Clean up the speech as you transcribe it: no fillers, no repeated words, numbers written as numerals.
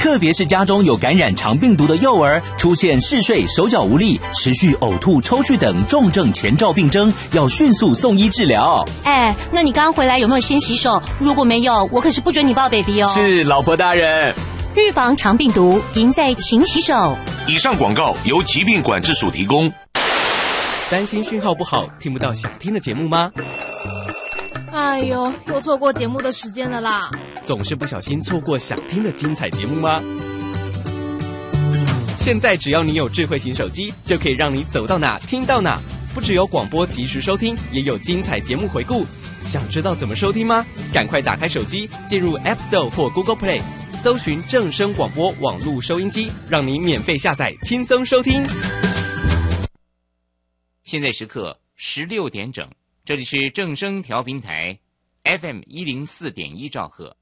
特别是家中有感染肠病毒的幼儿，出现嗜睡、手脚无力、持续呕吐、抽搐等重症前兆病征，要迅速送医治疗。 哎，那你刚回来有没有先洗手？如果没有，我可是不准你抱 baby 哦。 是，老婆大人。 预防肠病毒，赢在勤洗手。 以上广告由疾病管制署提供。 担心讯号不好，听不到想听的节目吗？ 哎呦，又错过节目的时间了啦！ 总是不小心错过想听的精彩节目吗？现在只要你有智慧型手机，就可以让你走到哪听到哪。不只有广播及时收听，也有精彩节目回顾。想知道怎么收听吗？赶快打开手机，进入 App Store 或 Google Play， 搜寻正声广播网络收音机，让你免费下载，轻松收听。 现在时刻16点整，这里是正声调频台 FM104.1兆赫。